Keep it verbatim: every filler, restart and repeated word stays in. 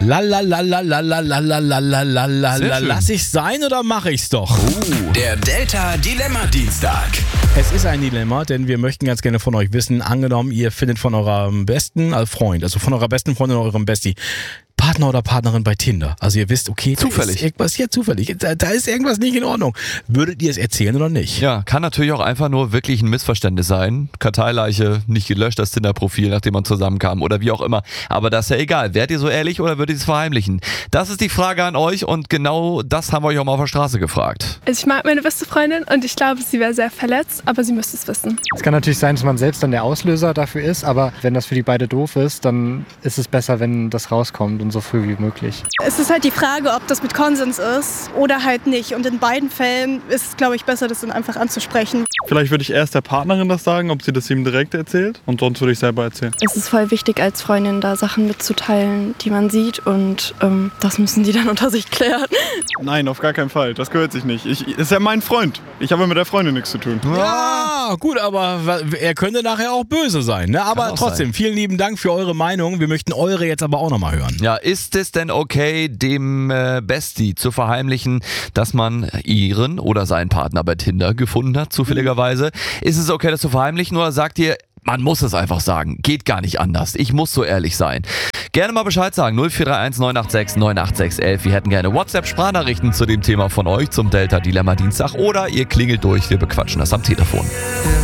La la la la la la la la la la la la la. Lass ich's sein oder mache ich's doch? Uh, der Delta Dilemma Dienstag. Es ist ein Dilemma, denn wir möchten ganz gerne von euch wissen, angenommen, ihr findet von eurem besten äh, Freund, also von eurer besten Freundin oder eurem Bestie, Partner oder Partnerin bei Tinder. Also ihr wisst, okay, zufällig. Da ist irgendwas, ja, zufällig. Da, da ist irgendwas nicht in Ordnung. Würdet ihr es erzählen oder nicht? Ja, kann natürlich auch einfach nur wirklich ein Missverständnis sein. Karteileiche, nicht gelöscht, das Tinder-Profil, nachdem man zusammenkam oder wie auch immer. Aber das ist ja egal. Wärt ihr so ehrlich oder würdet ihr es verheimlichen? Das ist die Frage an euch und genau das haben wir euch auch mal auf der Straße gefragt. Also ich mag meine beste Freundin und ich glaube, sie wäre sehr verletzt, aber sie müsste es wissen. Es kann natürlich sein, dass man selbst dann der Auslöser dafür ist, aber wenn das für die beide doof ist, dann ist es besser, wenn das rauskommt und so früh wie möglich. Es ist halt die Frage, ob das mit Konsens ist oder halt nicht. Und in beiden Fällen ist es, glaube ich, besser, das dann einfach anzusprechen. Vielleicht würde ich erst der Partnerin das sagen, ob sie das ihm direkt erzählt, und sonst würde ich selber erzählen. Es ist voll wichtig, als Freundin da Sachen mitzuteilen, die man sieht, und ähm, das müssen die dann unter sich klären. Nein, auf gar keinen Fall. Das gehört sich nicht. Ich, ist ja mein Freund. Ich habe mit der Freundin nichts zu tun. Ja, gut, aber er könnte nachher auch böse sein. Ne? Aber trotzdem, sein. Vielen lieben Dank für eure Meinung. Wir möchten eure jetzt aber auch nochmal hören. Ja, ist es denn okay, dem äh, Bestie zu verheimlichen, dass man ihren oder seinen Partner bei Tinder gefunden hat, zufälligerweise? Ist es okay, das zu verheimlichen, oder sagt ihr, man muss es einfach sagen, geht gar nicht anders, ich muss so ehrlich sein? Gerne mal Bescheid sagen, null vier drei eins neun acht sechs neun acht sechs eins eins. Wir hätten gerne WhatsApp-Sprachnachrichten zu dem Thema von euch zum Delta Dilemma Dienstag, oder ihr klingelt durch, wir bequatschen das am Telefon.